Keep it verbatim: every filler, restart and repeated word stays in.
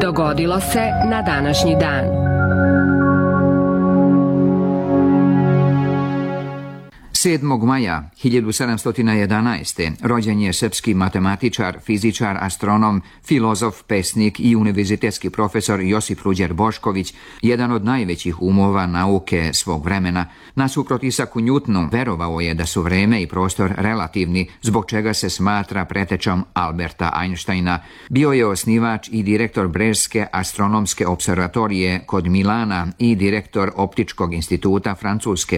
Dogodilo se na današnji dan. sedmog maja hiljadu sedamsto jedanaeste. rođen je srpski matematičar, fizičar, astronom, filozof, pesnik i univerzitetski profesor Josip Ruđer Bošković, jedan od najvećih umova nauke svog vremena. Nasuprot Isaku Njutnu, verovao je da su vreme i prostor relativni, zbog čega se smatra pretečom Alberta Einsteina. Bio je osnivač i direktor Breške astronomske observatorije kod Milana i direktor Optičkog instituta Francuske